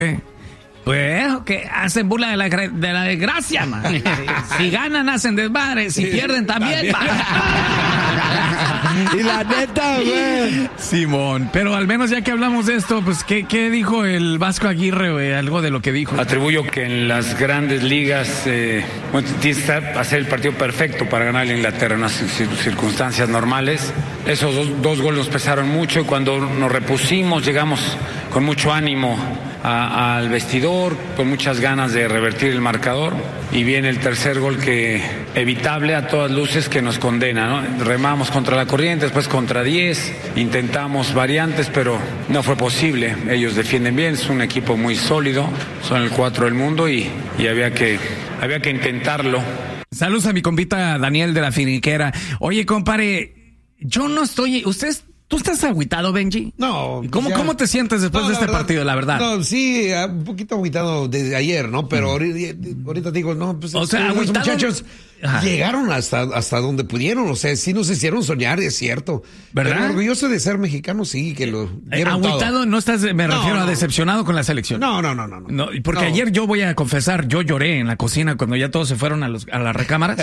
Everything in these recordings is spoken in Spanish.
Pues que hacen burla de la desgracia, man. Si ganan, hacen desmadre. Si pierden, también. Y la neta, güey. Simón, pero al menos ya que hablamos de esto, pues, ¿qué dijo el Vasco Aguirre, güey? Algo de lo que dijo. Atribuyo que en las grandes ligas tienes que hacer el partido perfecto para ganar a Inglaterra en unas circunstancias normales. Esos dos goles nos pesaron mucho y cuando nos repusimos llegamos con mucho ánimo al vestidor, con muchas ganas de revertir el marcador, y viene el tercer gol que evitable a todas luces que nos condena, ¿no? Remamos contra la corriente, después contra 10, intentamos variantes, pero no fue posible. Ellos defienden bien, es un equipo muy sólido, son el 4 del mundo y había que intentarlo. Saludos a mi compita Daniel de la Finiquera. Oye, compadre, yo no estoy... ¿Tú estás agüitado, Benji? No. ¿Cómo te sientes después de este partido, la verdad? No, sí, un poquito agüitado desde ayer, ¿no? Pero ahorita digo, no, pues... O sea, los muchachos llegaron hasta donde pudieron, o sea, sí nos hicieron soñar, es cierto. ¿Verdad? Pero orgulloso de ser mexicano, sí, que lo dieron agüitado todo. No estás, me refiero a decepcionado con la selección. No. Porque ayer yo voy a confesar, yo lloré en la cocina cuando ya todos se fueron a las recámaras.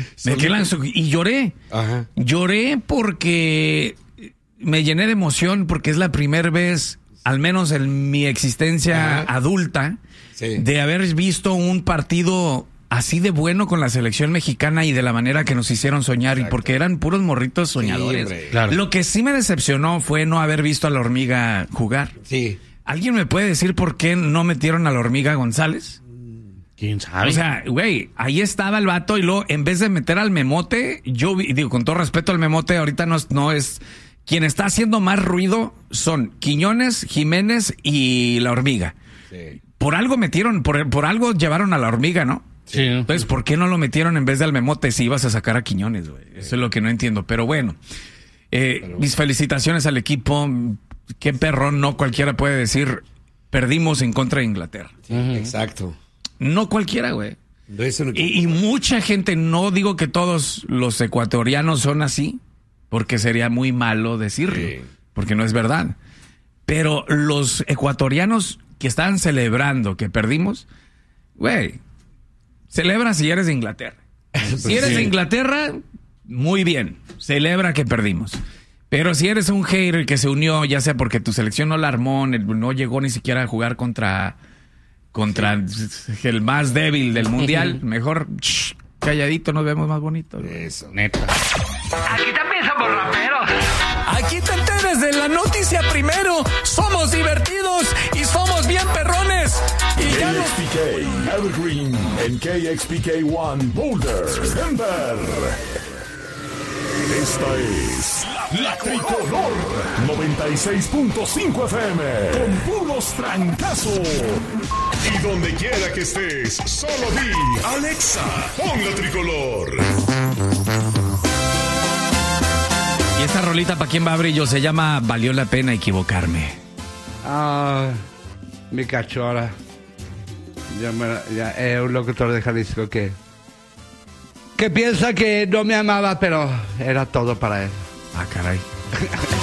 Y lloré. Ajá. Lloré porque... me llené de emoción porque es la primera vez, al menos en mi existencia adulta, de haber visto un partido así de bueno con la selección mexicana y de la manera que nos hicieron soñar. Exacto. Y porque eran puros morritos soñadores. Sí, claro. Lo que sí me decepcionó fue no haber visto a la Hormiga jugar. Sí. ¿Alguien me puede decir por qué no metieron a la Hormiga González? ¿Quién sabe? O sea, güey, ahí estaba el vato y luego, en vez de meter al Memote, yo digo, con todo respeto al Memote, ahorita no es... Quien está haciendo más ruido son Quiñones, Jiménez y la Hormiga. Sí. Por algo metieron, por algo llevaron a la Hormiga, ¿no? Sí. Entonces, ¿por qué no lo metieron en vez de al Memote si ibas a sacar a Quiñones, güey? Eso es lo que no entiendo. Pero bueno, mis felicitaciones al equipo. Qué perrón, no cualquiera puede decir, perdimos en contra de Inglaterra. Sí, exacto. No cualquiera, güey. Y mucha gente, no digo que todos los ecuatorianos son así, porque sería muy malo decirlo, porque no es verdad. Pero los ecuatorianos que están celebrando que perdimos, güey, celebra si eres de Inglaterra. Si eres de Inglaterra, muy bien, celebra que perdimos. Pero si eres un hater que se unió, ya sea porque tu selección no la armó, no llegó ni siquiera a jugar contra el más débil del mundial, mejor calladito nos vemos más bonitos. Eso, neta. Aquí también somos raperos. Aquí te enteres de la noticia primero. Somos divertidos y somos bien perrones. Y ya KXPK, Evergreen, en KXPK1, Boulder, Denver. Esta es La Tricolor 96.5 FM con puros trancazos. Y donde quiera que estés, solo di Alexa, pon La Tricolor. Y esta rolita, ¿para quién va, Brillo? Se llama Valió la pena equivocarme. Mi cachorra. Un locutor de Jalisco que piensa que no me amaba, pero era todo para él. Ah, caray.